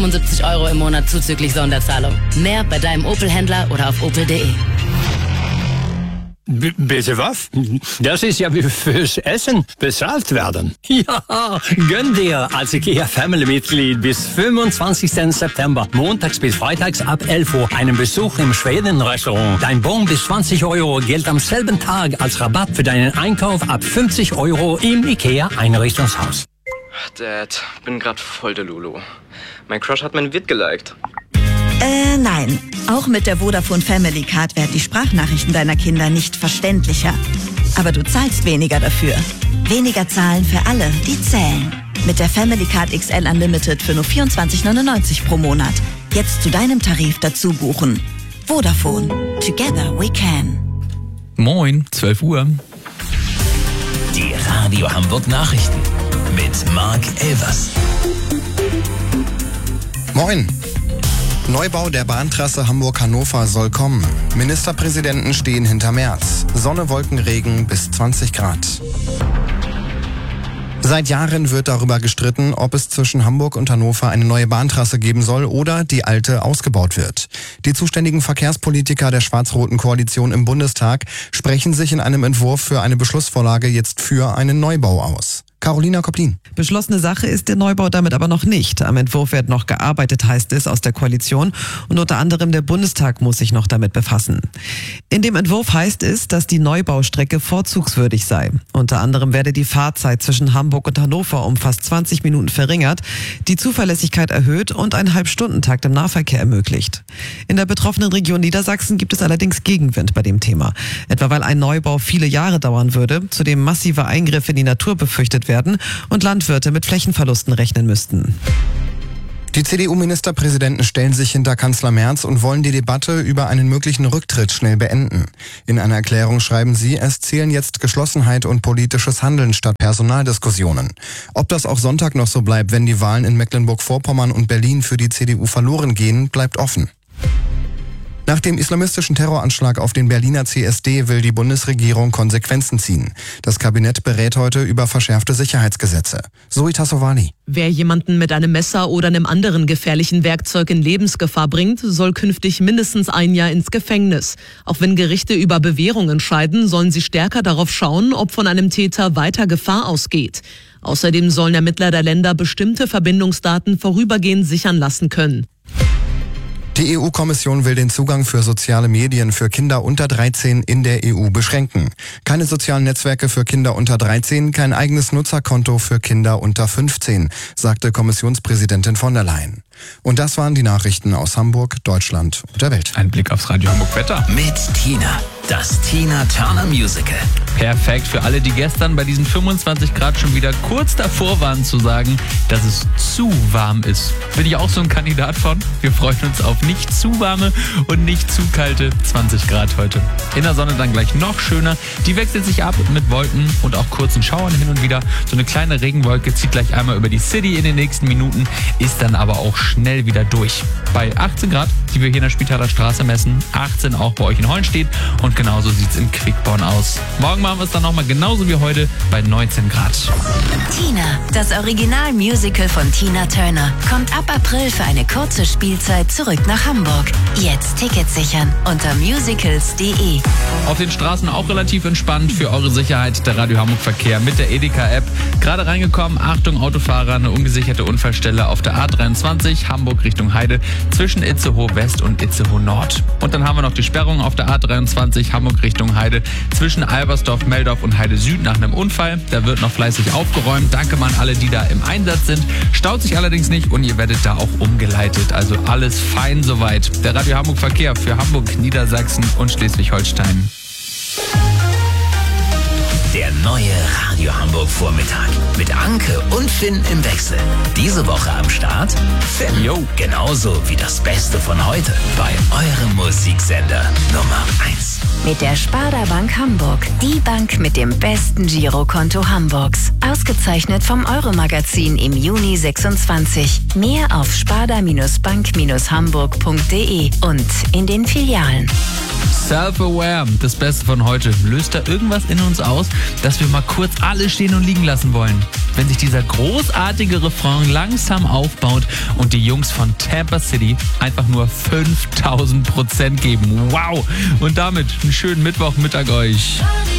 75 € im Monat zuzüglich Sonderzahlung. Mehr bei deinem Opel-Händler oder auf opel.de. Bitte was? Das ist ja wie fürs Essen bezahlt werden. Ja, gönn dir als IKEA Family-Mitglied bis 25. September, montags bis freitags ab 11 Uhr, einen Besuch im Schweden-Restaurant. Dein Bon bis 20 € gilt am selben Tag als Rabatt für deinen Einkauf ab 50 € im IKEA-Einrichtungshaus. Dad, bin grad voll der Lulu. Mein Crush hat mein Vid geliked. Nein. Auch mit der Vodafone Family Card werden die Sprachnachrichten deiner Kinder nicht verständlicher. Aber du zahlst weniger dafür. Weniger zahlen für alle, die zählen. Mit der Family Card XL Unlimited für nur 24,99 € pro Monat. Jetzt zu deinem Tarif dazu buchen. Vodafone. Together we can. Moin, 12 Uhr. Die Radio Hamburg Nachrichten mit Marc Elvers. Moin. Neubau der Bahntrasse Hamburg-Hannover soll kommen. Ministerpräsidenten stehen hinter Merz. Sonne, Wolken, Regen bis 20 Grad. Seit Jahren wird darüber gestritten, ob es zwischen Hamburg und Hannover eine neue Bahntrasse geben soll oder die alte ausgebaut wird. Die zuständigen Verkehrspolitiker der schwarz-roten Koalition im Bundestag sprechen sich in einem Entwurf für eine Beschlussvorlage jetzt für einen Neubau aus. Carolina Koplin. Beschlossene Sache ist der Neubau damit aber noch nicht. Am Entwurf wird noch gearbeitet, heißt es aus der Koalition. Und unter anderem der Bundestag muss sich noch damit befassen. In dem Entwurf heißt es, dass die Neubaustrecke vorzugswürdig sei. Unter anderem werde die Fahrzeit zwischen Hamburg und Hannover um fast 20 Minuten verringert, die Zuverlässigkeit erhöht und ein Halbstundentakt im Nahverkehr ermöglicht. In der betroffenen Region Niedersachsen gibt es allerdings Gegenwind bei dem Thema. Etwa weil ein Neubau viele Jahre dauern würde, zudem massive Eingriffe in die Natur befürchtet werden und Landwirte mit Flächenverlusten rechnen müssten. Die CDU-Ministerpräsidenten stellen sich hinter Kanzler Merz und wollen die Debatte über einen möglichen Rücktritt schnell beenden. In einer Erklärung schreiben sie, es zählen jetzt Geschlossenheit und politisches Handeln statt Personaldiskussionen. Ob das auch Sonntag noch so bleibt, wenn die Wahlen in Mecklenburg-Vorpommern und Berlin für die CDU verloren gehen, bleibt offen. Nach dem islamistischen Terroranschlag auf den Berliner CSD will die Bundesregierung Konsequenzen ziehen. Das Kabinett berät heute über verschärfte Sicherheitsgesetze. Zoe Tassovali. Wer jemanden mit einem Messer oder einem anderen gefährlichen Werkzeug in Lebensgefahr bringt, soll künftig mindestens 1 Jahr ins Gefängnis. Auch wenn Gerichte über Bewährung entscheiden, sollen sie stärker darauf schauen, ob von einem Täter weiter Gefahr ausgeht. Außerdem sollen Ermittler der Länder bestimmte Verbindungsdaten vorübergehend sichern lassen können. Die EU-Kommission will den Zugang für soziale Medien für Kinder unter 13 in der EU beschränken. Keine sozialen Netzwerke für Kinder unter 13, kein eigenes Nutzerkonto für Kinder unter 15, sagte Kommissionspräsidentin von der Leyen. Und das waren die Nachrichten aus Hamburg, Deutschland und der Welt. Ein Blick aufs Radio Hamburg Wetter. Mit Tina, das Tina Turner Musical. Perfekt für alle, die gestern bei diesen 25 Grad schon wieder kurz davor waren zu sagen, dass es zu warm ist. Bin ich auch so ein Kandidat von? Wir freuen uns auf nicht zu warme und nicht zu kalte 20 Grad heute. In der Sonne dann gleich noch schöner. Die wechselt sich ab mit Wolken und auch kurzen Schauern hin und wieder. So eine kleine Regenwolke zieht gleich einmal über die City in den nächsten Minuten, ist dann aber auch schnell wieder durch. Bei 18 Grad, die wir hier in der Spitaler Straße messen, 18 auch bei euch in Hollenstedt und genauso sieht es in Quickborn aus. Morgen machen wir es dann nochmal genauso wie heute bei 19 Grad. Tina, das Original-Musical von Tina Turner, kommt ab April für eine kurze Spielzeit zurück nach Hamburg. Jetzt Tickets sichern unter musicals.de. Auf den Straßen auch relativ entspannt für eure Sicherheit der Radio Hamburg Verkehr mit der Edeka-App. Gerade reingekommen, Achtung Autofahrer, eine ungesicherte Unfallstelle auf der A23 Hamburg Richtung Heide zwischen Itzehoe West und Itzehoe Nord. Und dann haben wir noch die Sperrung auf der A23 Hamburg Richtung Heide zwischen Albersdorf, Meldorf und Heide Süd nach einem Unfall. Da wird noch fleißig aufgeräumt. Danke mal an alle, die da im Einsatz sind. Staut sich allerdings nicht und ihr werdet da auch umgeleitet. Also alles fein soweit. Der Radio Hamburg Verkehr für Hamburg, Niedersachsen und Schleswig-Holstein. Der neue Radio Hamburg Vormittag mit Anke und Finn im Wechsel. Diese Woche am Start Finn. Jo. Genauso wie das Beste von heute bei eurem Musiksender Nummer 1. Mit der Sparda Bank Hamburg. Die Bank mit dem besten Girokonto Hamburgs. Ausgezeichnet vom Euro-Magazin im Juni 26. Mehr auf sparda-bank-hamburg.de und in den Filialen. Self-aware, das Beste von heute. Löst da irgendwas in uns aus, dass wir mal kurz alles stehen und liegen lassen wollen? Wenn sich dieser großartige Refrain langsam aufbaut und die Jungs von Tampa City einfach nur 5000% geben. Wow! Und damit einen schönen Mittwochmittag euch.